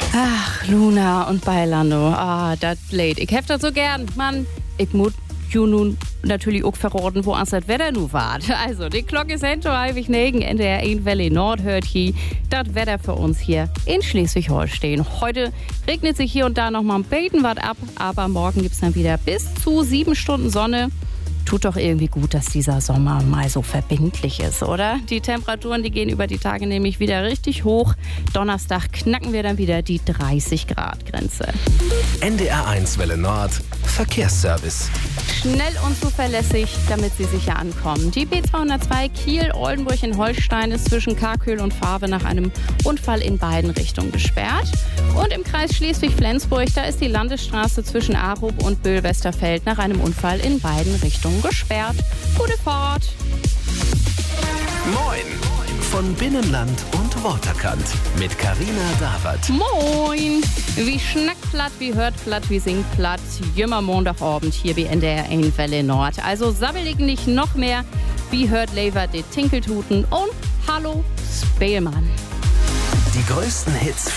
Ach, Luna und Bailando, das lädt. Ich hef das so gern, Mann. Ich muss nun natürlich auch verraten, wo das Wetter nu wart. Also, die Glocke ist hinter halbig negen, NDR 1 Welle Nord hört hier. Das Wetter für uns hier in Schleswig-Holstein. Heute regnet sich hier und da noch mal ein bisschen was ab, aber morgen gibt's dann wieder bis zu 7 Stunden Sonne. Tut doch irgendwie gut, dass dieser Sommer mal so verbindlich ist, oder? Die Temperaturen, die gehen über die Tage nämlich wieder richtig hoch. Donnerstag knacken wir dann wieder die 30-Grad-Grenze. NDR 1 Welle Nord Verkehrsservice. Schnell und zuverlässig, damit Sie sicher ankommen. Die B202 Kiel-Oldenburg in Holstein ist zwischen Karkühl und Fahrwe nach einem Unfall in beiden Richtungen gesperrt. Und im Kreis Schleswig-Flensburg, da ist die Landesstraße zwischen Arup und Böhl-Westerfeld nach einem Unfall in beiden Richtungen gesperrt. Gute Fahrt! Moin! Von Binnenland und Waterkant mit Carina Dawert. Moin! Wie schnackt platt, wie hört platt, wie singt platt. Jümmer Montagabend hier bei NDR 1 Welle Nord. Also sabbel ich nicht noch mehr. Wie hört Lever die Tinkeltuten und Hallo Speelmann. Die größten Hits